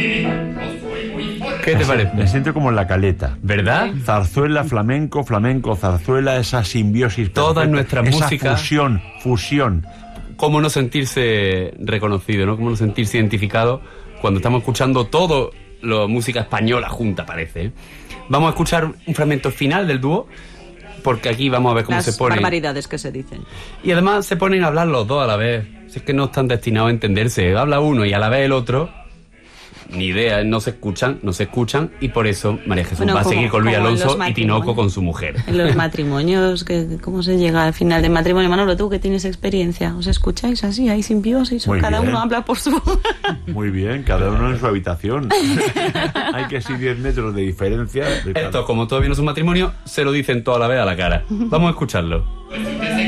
¿Qué te parece? Me siento como en La Caleta. ¿Verdad? Zarzuela, flamenco, flamenco, zarzuela, esa simbiosis Todas perfecta, nuestras esa músicas. fusión. ¿Cómo no sentirse reconocido, no? ¿Cómo no sentirse identificado cuando estamos escuchando todo la música española junta, parece, ¿eh? Vamos a escuchar un fragmento final del dúo, porque aquí vamos a ver cómo Las se ponen. barbaridades que se dicen. Y además se ponen a hablar los dos a la vez. Si es que no están destinados a entenderse. Habla uno y a la vez el otro. Ni idea, no se escuchan. Y por eso María Jesús va a seguir con Luis Alonso y Tinoco con su mujer. En los matrimonios, ¿cómo se llega al final del matrimonio? Manolo, tú que tienes experiencia, ¿os escucháis así? ¿Hay simbiosis? Muy Cada bien. uno habla por su... Muy bien, cada uno en su habitación. Hay que ser 10 metros de diferencia. Esto, como todavía no es un matrimonio, se lo dicen toda la vez a la cara. Vamos a escucharlo.